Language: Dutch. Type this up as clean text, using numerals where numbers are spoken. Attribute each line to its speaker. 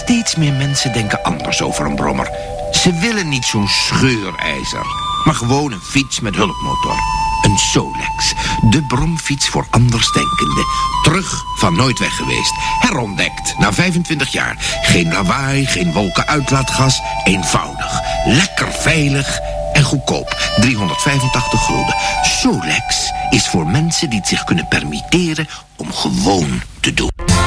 Speaker 1: Steeds meer mensen denken anders over een brommer. Ze willen niet zo'n scheurijzer, maar gewoon een fiets met hulpmotor. Een Solex, de bromfiets voor andersdenkenden. Terug van nooit weg geweest. Herontdekt na 25 jaar. Geen lawaai, geen wolkenuitlaatgas. Eenvoudig, lekker veilig en goedkoop. 385 gulden. Solex is voor mensen die het zich kunnen permitteren om gewoon te doen.